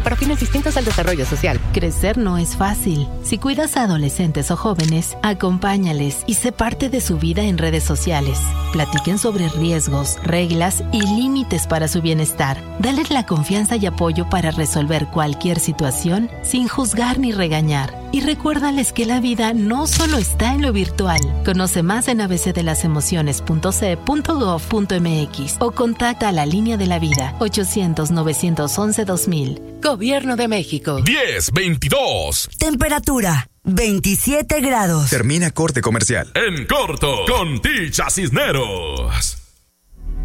para fines distintos al desarrollo social. Crecer no es fácil. Si cuidas a adolescentes o jóvenes, acompáñales y sé parte de su vida en redes sociales. Platiquen sobre riesgos, reglas y límites para su bienestar. Dales la confianza y apoyo para resolver cualquier situación sin juzgar ni regañar. Y recuérdales que la vida no solo está en lo virtual. Conoce más en abcdelasemociones.ce.gov.mx o contacta a la Línea de la Vida 800-911-2000. Gobierno de México. 10:22. Temperatura 27 grados. Termina corte comercial. En corto, con Ticha Cisneros.